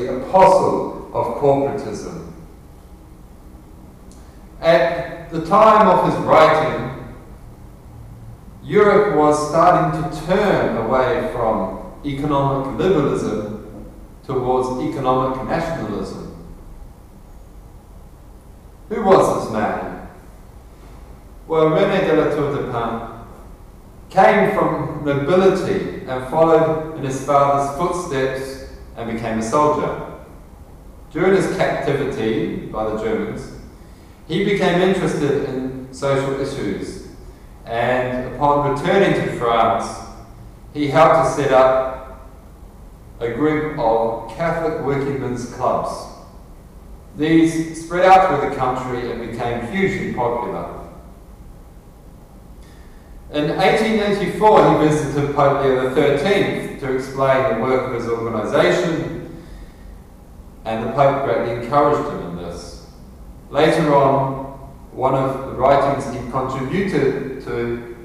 the apostle of corporatism. At the time of his writing, Europe was starting to turn away from economic liberalism towards economic nationalism. Who was this man? Well, René de la Tour du Pin came from nobility and followed in his father's footsteps and became a soldier. During his captivity by the Germans, he became interested in social issues, and upon returning to France, he helped to set up a group of Catholic working men's clubs. These spread out through the country and became hugely popular. In 1884, he visited Pope Leo XIII to explain the work of his organisation, and the Pope greatly encouraged him in this. Later on, one of the writings he contributed to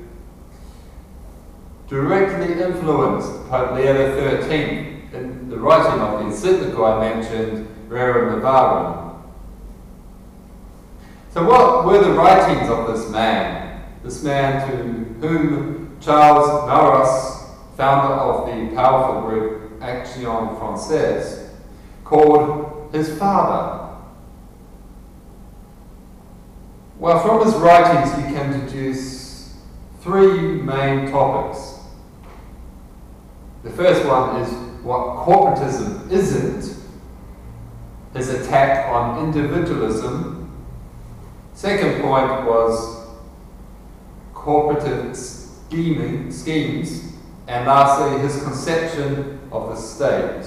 directly influenced Pope Leo XIII in the writing of the encyclical I mentioned, Rerum Novarum. So what were the writings of this man to whom Charles Maurras, founder of the powerful group Action Française, called his father? Well, from his writings you can deduce three main topics. The first one is what corporatism isn't, his attack on individualism. Second point was cooperative schemes, and lastly his conception of the state.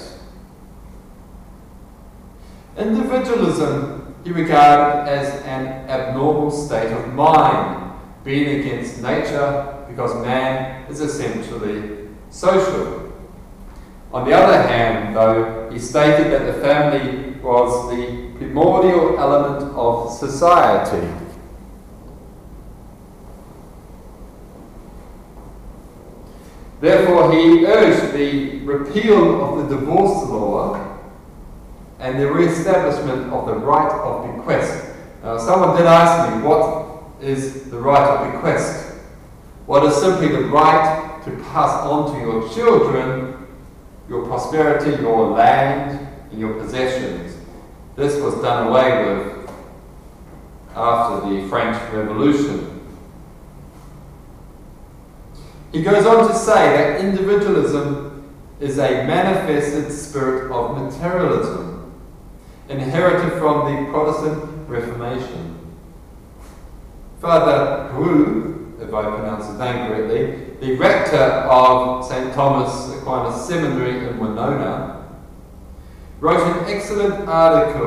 Individualism he regarded as an abnormal state of mind, being against nature because man is essentially social. On the other hand, though, he stated that the family was the primordial element of society. Therefore, he urged the repeal of the divorce law and the re-establishment of the right of bequest. Now, someone did ask me, what is the right of bequest? What is simply the right to pass on to your children your prosperity, your land, and your possessions. This was done away with after the French Revolution. He goes on to say that individualism is a manifested spirit of materialism, inherited from the Protestant Reformation. Father Hu, if I pronounce his name correctly, the rector of St. Thomas Aquinas Seminary in Winona, wrote an excellent article